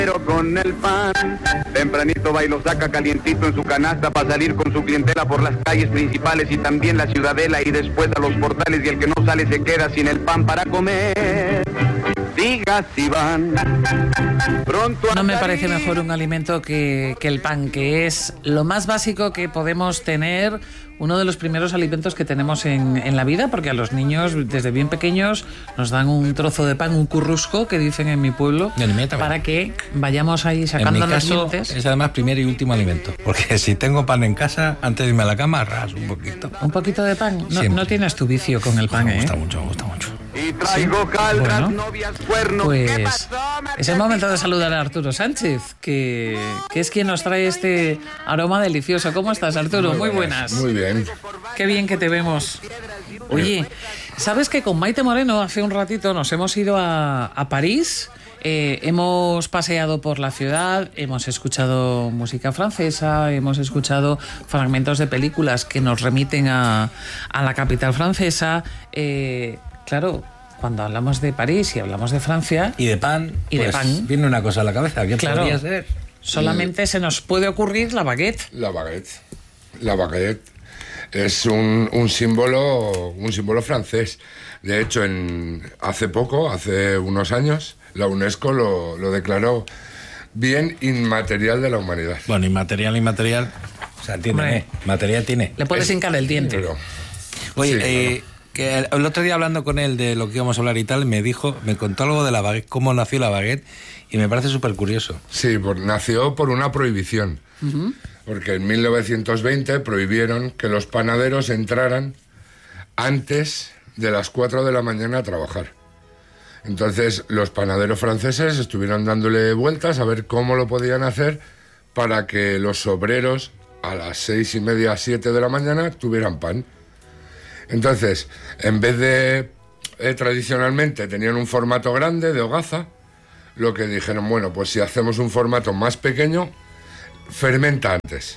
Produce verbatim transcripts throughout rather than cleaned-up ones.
con el pan. Tempranito va y lo saca calientito en su canasta para salir con su clientela por las calles principales y también la ciudadela y después a los portales, y el que no sale se queda sin el pan para comer. Diga si van pronto a... No me parece mejor un alimento que, que el pan, que es lo más básico que podemos tener, uno de los primeros alimentos que tenemos en, en la vida, porque a los niños desde bien pequeños nos dan un trozo de pan, un currusco, que dicen en mi pueblo, para que vayamos ahí sacando los dientes. Es además primer y último alimento, porque si tengo pan en casa, antes de irme a la cama, ras un poquito. Un poquito de pan. No, no tienes tu vicio con el pan, me gusta ¿eh? mucho, me gusta mucho. Y traigo caldas, bueno, novias, cuernos. Pues es el momento de saludar a Arturo Sánchez, que, que es quien nos trae este aroma delicioso. ¿Cómo estás, Arturo? Muy buenas. Muy bien. Qué bien que te vemos. Oye, ¿sabes que con Maite Moreno hace un ratito nos hemos ido a, a París? Eh, hemos paseado por la ciudad, hemos escuchado música francesa, hemos escuchado fragmentos de películas que nos remiten a, a la capital francesa. Eh, claro, cuando hablamos de París y hablamos de Francia... Y de pan, y pues de pan, viene una cosa a la cabeza. ¿Qué claro, podría ser? Solamente se nos puede ocurrir la baguette. La baguette. La baguette es un, un símbolo un símbolo francés. De hecho, en, hace poco, hace unos años, la UNESCO lo, lo declaró bien inmaterial de la humanidad. Bueno, inmaterial, inmaterial... O sea, tiene, eh, material tiene. Le puedes es, hincar el diente. Pero, Oye, sí, eh, bueno. que el, el otro día hablando con él de lo que íbamos a hablar y tal, me dijo, me contó algo de la baguette, cómo nació la baguette, y me parece súper curioso. Sí, por, nació por una prohibición. Uh-huh. Porque en mil novecientos veinte prohibieron que los panaderos entraran antes de las cuatro de la mañana a trabajar. Entonces los panaderos franceses estuvieron dándole vueltas a ver cómo lo podían hacer para que los obreros a las seis y media, siete de la mañana tuvieran pan. Entonces, en vez de eh, tradicionalmente tenían un formato grande de hogaza, lo que dijeron, bueno, pues si hacemos un formato más pequeño, fermenta antes.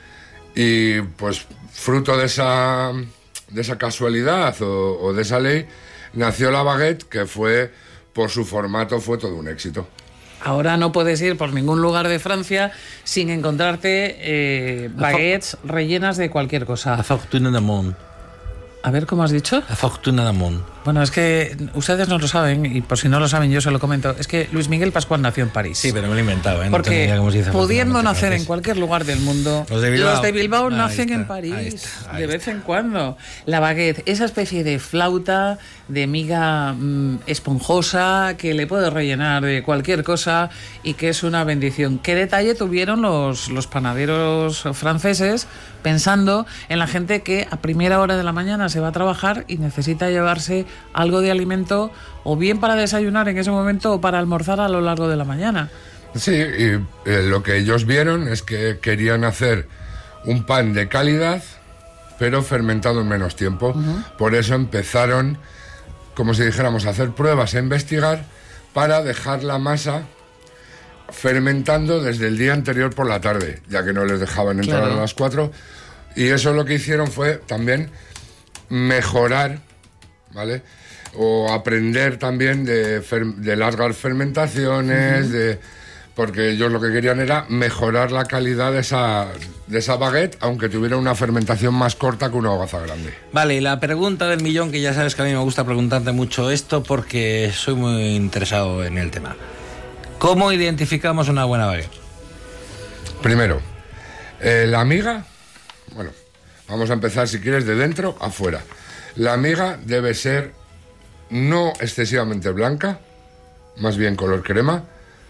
Y pues fruto de esa, de esa casualidad o, o de esa ley, nació la baguette, que fue, por su formato, fue todo un éxito. Ahora no puedes ir por ningún lugar de Francia sin encontrarte eh, baguettes rellenas de cualquier cosa. La fortune de monde. A ver, ¿cómo has dicho? La fortune de monde. Bueno, es que ustedes no lo saben, y por si no lo saben yo se lo comento, es que Luis Miguel Pascual nació en París. Sí, pero me lo he inventado, ¿eh? Porque no cómo se dice, pudiendo nacer en cualquier lugar del mundo, los de Bilbao, los de Bilbao ahí nacen está, en París, ahí está, ahí de vez está. en cuando. La baguette, esa especie de flauta, de miga mmm, esponjosa, que le puedes rellenar de cualquier cosa y que es una bendición. ¿Qué detalle tuvieron los, los panaderos franceses pensando en la gente que a primera hora de la mañana se va a trabajar y necesita llevarse algo de alimento o bien para desayunar en ese momento o para almorzar a lo largo de la mañana? Sí, y eh, lo que ellos vieron es que querían hacer un pan de calidad, pero fermentado en menos tiempo. Uh-huh. Por eso empezaron, como si dijéramos, a hacer pruebas, a investigar, para dejar la masa fermentando desde el día anterior por la tarde, ya que no les dejaban entrar claro. a las cuatro. Y eso lo que hicieron fue también mejorar, ¿vale? O aprender también de, fer- de largas fermentaciones, uh-huh. de, porque ellos lo que querían era mejorar la calidad de esa, de esa baguette, aunque tuviera una fermentación más corta que una hogaza grande. Vale, y la pregunta del millón, que ya sabes que a mí me gusta preguntarte mucho esto porque soy muy interesado en el tema. ¿Cómo identificamos una buena baguette? Primero, eh, la miga, bueno, vamos a empezar si quieres de dentro a fuera. La miga debe ser no excesivamente blanca, más bien color crema.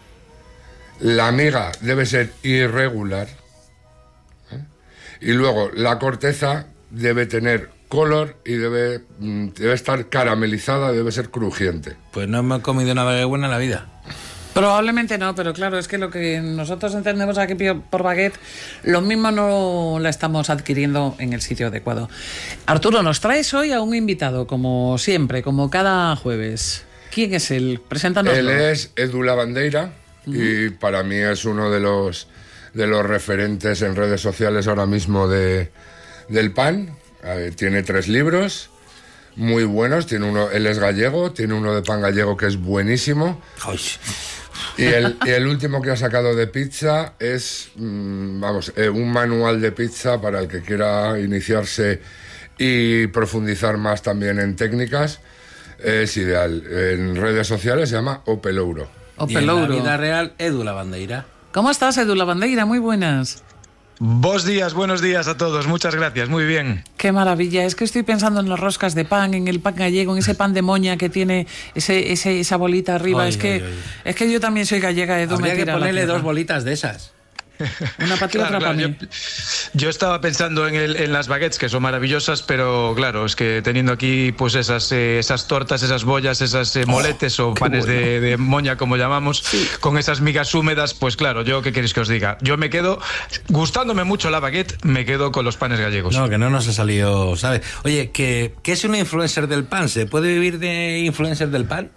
La miga debe ser irregular, ¿eh? Y luego la corteza debe tener color y debe, debe estar caramelizada, debe ser crujiente. Pues no me he comido una baguette buena en la vida. Probablemente no, pero claro, es que lo que nosotros entendemos aquí por baguette, lo mismo no la estamos adquiriendo en el sitio adecuado. Arturo, nos traes hoy a un invitado, como siempre, como cada jueves. ¿Quién es él? Preséntanos. Él es Edu Lavandeira, uh-huh. y para mí es uno de los, de los referentes en redes sociales ahora mismo de, del pan. Eh, tiene tres libros muy buenos. Tiene uno, él es gallego, tiene uno de pan gallego que es buenísimo. Ay. Y el, y el último que ha sacado de pizza es, mmm, vamos, eh, un manual de pizza para el que quiera iniciarse y profundizar más también en técnicas. Es ideal. En redes sociales se llama Opelouro. Opelouro. Y en la vida real, Edu Lavandeira. ¿Cómo estás, Edu Lavandeira? Muy buenas. Buenos días, buenos días a todos. Muchas gracias, muy bien. Qué maravilla. Es que estoy pensando en las roscas de pan, en el pan gallego, en ese pan de moña que tiene ese, ese esa bolita arriba. Oy, es que oy, oy. es que yo también soy gallega, Edu. Habría me tira que ponerle dos bolitas de esas. Una para ti, claro, otra claro, para mí. Yo, yo estaba pensando en, el, en las baguettes, que son maravillosas, pero claro, es que teniendo aquí pues esas, eh, esas tortas, esas bollas, esas eh, moletes oh, o panes bueno. de, de moña, como llamamos, sí. con esas migas húmedas, pues claro, yo qué queréis que os diga. Yo me quedo, gustándome mucho la baguette, me quedo con los panes gallegos. No, que no nos ha salido, ¿sabes? Oye, ¿qué, qué es una influencer del pan? ¿Se puede vivir de influencer del pan?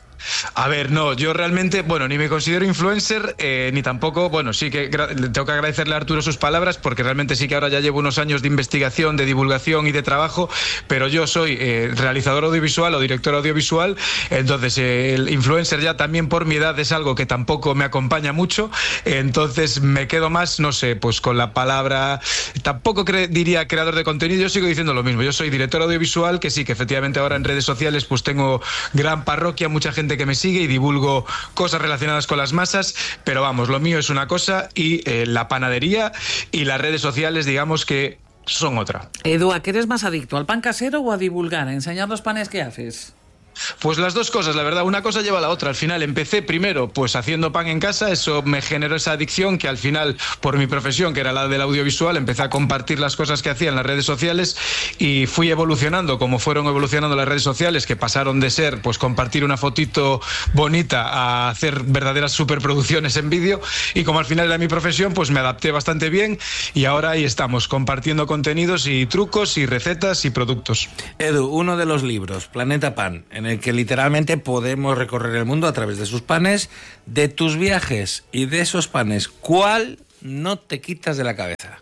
A ver, no, yo realmente, bueno, ni me considero influencer, eh, ni tampoco, bueno, sí que tengo que agradecerle a Arturo sus palabras, porque realmente sí que ahora ya llevo unos años de investigación, de divulgación y de trabajo, pero yo soy eh, realizador audiovisual o director audiovisual, entonces eh, el influencer ya también por mi edad es algo que tampoco me acompaña mucho, entonces me quedo más, no sé, pues con la palabra, tampoco cre- diría creador de contenido, yo sigo diciendo lo mismo, yo soy director audiovisual, que sí, que efectivamente ahora en redes sociales pues tengo gran parroquia, mucha gente que me sigue y divulgo cosas relacionadas con las masas, pero vamos, lo mío es una cosa y eh, la panadería y las redes sociales, digamos que son otra. Edu, ¿a qué eres más adicto? ¿Al pan casero o a divulgar, a enseñar los panes que haces? Pues las dos cosas, la verdad, una cosa lleva a la otra. Al final empecé primero pues haciendo pan en casa, eso me generó esa adicción que al final, por mi profesión, que era la del audiovisual, empecé a compartir las cosas que hacía en las redes sociales y fui evolucionando como fueron evolucionando las redes sociales, que pasaron de ser pues compartir una fotito bonita a hacer verdaderas superproducciones en vídeo, y como al final era mi profesión, pues me adapté bastante bien y ahora ahí estamos, compartiendo contenidos y trucos y recetas y productos. Edu, uno de los libros, Planeta Pan, en en el que literalmente podemos recorrer el mundo a través de sus panes, de tus viajes y de esos panes, ¿cuál no te quitas de la cabeza?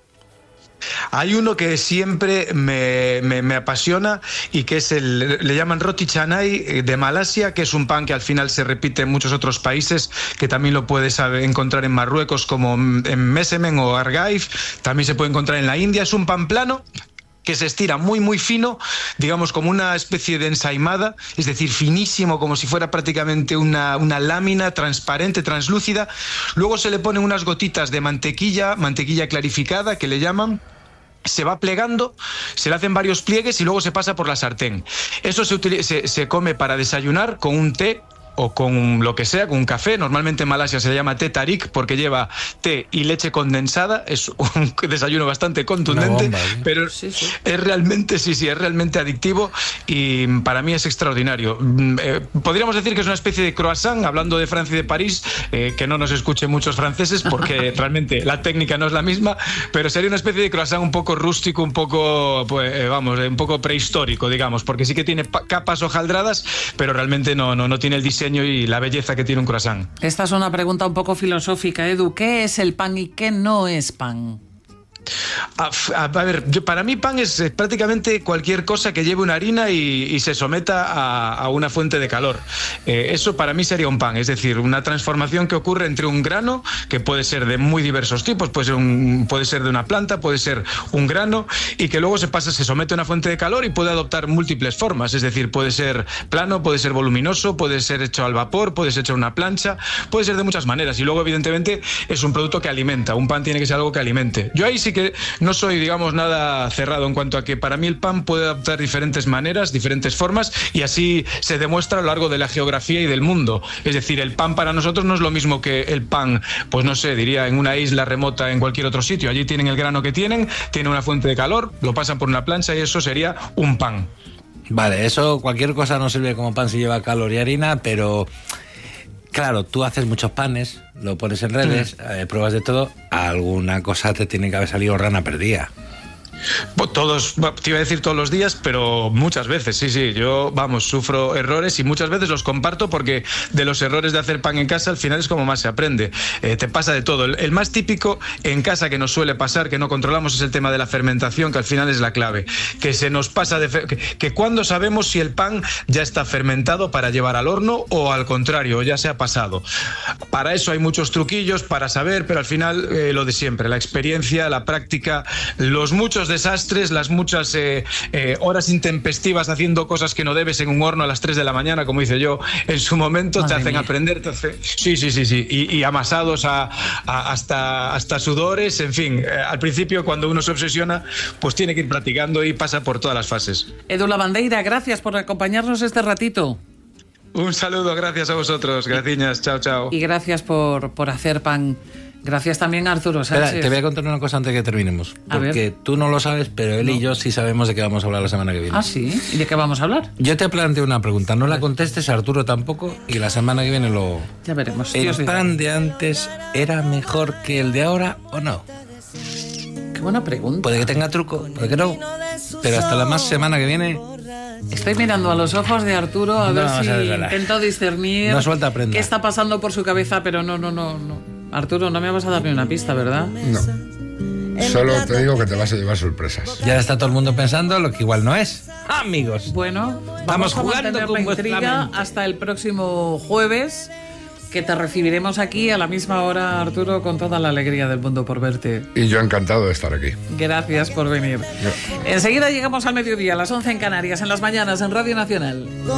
Hay uno que siempre me, me, me apasiona y que es el, le llaman roti canai de Malasia, que es un pan que al final se repite en muchos otros países, que también lo puedes encontrar en Marruecos como en Mesemen o Argaif, también se puede encontrar en la India. Es un pan plano que se estira muy muy fino, digamos como una especie de ensaimada, es decir, finísimo, como si fuera prácticamente una, una lámina transparente, translúcida. Luego se le ponen unas gotitas de mantequilla, mantequilla clarificada, que le llaman. Se va plegando, se le hacen varios pliegues y luego se pasa por la sartén. Eso se, utiliza, se, se come para desayunar con un té o con lo que sea, con un café. Normalmente en Malasia se le llama té tarik porque lleva té y leche condensada. Es un desayuno bastante contundente, bomba, ¿eh? Pero sí, sí. es realmente, sí, sí, es realmente adictivo y para mí es extraordinario. Eh, podríamos decir que es una especie de croissant, hablando de Francia y de París, eh, que no nos escuchen muchos franceses porque realmente la técnica no es la misma, pero sería una especie de croissant un poco rústico, un poco, pues, eh, vamos, un poco prehistórico, digamos, porque sí que tiene capas hojaldradas, pero realmente no, no, no tiene el diseño y la belleza que tiene un croissant. Esta es una pregunta un poco filosófica, Edu. ¿Qué es el pan y qué no es pan? A, a, a ver, yo, para mí pan es prácticamente cualquier cosa que lleve una harina y, y se someta a, a una fuente de calor. Eh, eso para mí sería un pan, es decir, una transformación que ocurre entre un grano, que puede ser de muy diversos tipos, puede ser, un, puede ser de una planta, puede ser un grano, y que luego se pasa, se somete a una fuente de calor y puede adoptar múltiples formas, es decir, puede ser plano, puede ser voluminoso, puede ser hecho al vapor, puede ser hecho en una plancha, puede ser de muchas maneras, y luego evidentemente es un producto que alimenta, un pan tiene que ser algo que alimente. Yo ahí sí que no soy, digamos, nada cerrado en cuanto a que para mí el pan puede adoptar diferentes maneras, diferentes formas, y así se demuestra a lo largo de la geografía y del mundo. Es decir, el pan para nosotros no es lo mismo que el pan, pues no sé, diría en una isla remota en cualquier otro sitio. Allí tienen el grano que tienen, tienen una fuente de calor, lo pasan por una plancha y eso sería un pan. Vale, eso, cualquier cosa no sirve como pan si lleva calor y harina, pero claro, tú haces muchos panes, lo pones en redes, mm. eh, pruebas de todo, alguna cosa te tiene que haber salido rana perdida. Todos, te iba a decir todos los días, pero muchas veces, sí, sí. Yo, vamos, sufro errores y muchas veces los comparto porque de los errores de hacer pan en casa al final es como más se aprende. Eh, te pasa de todo. El, el más típico en casa que nos suele pasar, que no controlamos, es el tema de la fermentación, que al final es la clave. Que se nos pasa de... Fe- que, que cuando sabemos si el pan ya está fermentado para llevar al horno o al contrario, ya se ha pasado. Para eso hay muchos truquillos para saber, pero al final eh, lo de siempre, la experiencia, la práctica, los muchos desastres, las muchas eh, eh, horas intempestivas haciendo cosas que no debes en un horno a las tres de la mañana, como hice yo en su momento. Madre te hacen mía. aprender, te hace... sí, sí, sí, sí, y, y amasados a, a, hasta, hasta sudores, en fin, eh, al principio cuando uno se obsesiona, pues tiene que ir practicando y pasa por todas las fases. Edu Lavandeira, gracias por acompañarnos este ratito. Un saludo, gracias a vosotros, gracias, chao, chao. Y gracias por, por hacer pan. Gracias también a Arturo Sánchez. Espera, te voy a contar una cosa antes de que terminemos. A porque ver. tú no lo sabes, pero él No. y yo sí sabemos de qué vamos a hablar la semana que viene. Ah, ¿sí? ¿Y de qué vamos a hablar? Yo te planteo una pregunta, no la contestes, Arturo tampoco, y la semana que viene lo... Ya veremos. ¿El Dios pan dirá. de antes era mejor que el de ahora o no? Qué buena pregunta. Puede que tenga truco, puede que no. Pero hasta la más semana que viene... Estoy mirando a los ojos de Arturo a No, ver o si sea, es verdad. intento discernir No suelta prenda. qué está pasando por su cabeza, pero no, no, no, no. Arturo, no me vas a dar ni una pista, ¿verdad? No. Solo te digo que te vas a llevar sorpresas. Ya está todo el mundo pensando lo que igual no es. Amigos. Bueno, Estamos vamos a jugando mantener con la vuestra intriga mente. hasta el próximo jueves, que te recibiremos aquí a la misma hora, Arturo, con toda la alegría del mundo por verte. Y yo encantado de estar aquí. Gracias por venir. Enseguida llegamos al mediodía, a las once en Canarias, en las mañanas, en Radio Nacional.